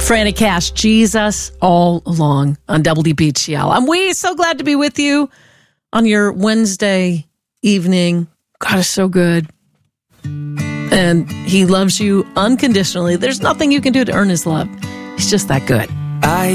Frantic Cash, Jesus all along on WBGL. I'm so glad to be with you on your Wednesday evening. God is so good. And he loves you unconditionally. There's nothing you can do to earn his love. He's just that good.